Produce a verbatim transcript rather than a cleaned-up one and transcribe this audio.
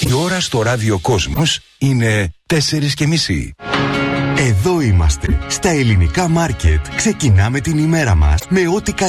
Η ώρα στο Ράδιο Κόσμος είναι τέσσερις και μισή. Εδώ είμαστε, στα ελληνικά μάρκετ. Ξεκινάμε την ημέρα μας με ό,τι καλύτερο.